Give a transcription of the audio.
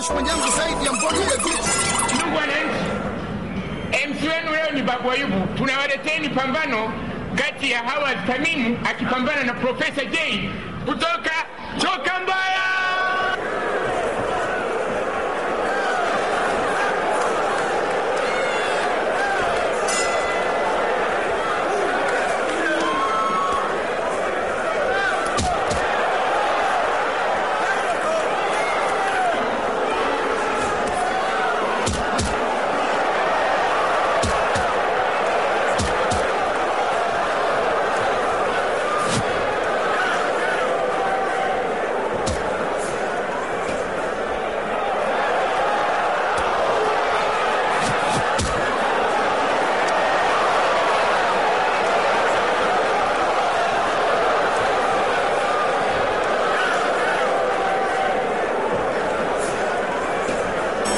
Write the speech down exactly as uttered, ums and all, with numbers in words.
punishment yangu zaidi ya mbona ile vitu. Ndugu wananchi, M C wenu leo ni Babu Ayubu. Tunawaleteni pambano kati ya Hawaz Tamimu akipambana na Profesa J kutoka Choka Mbaya.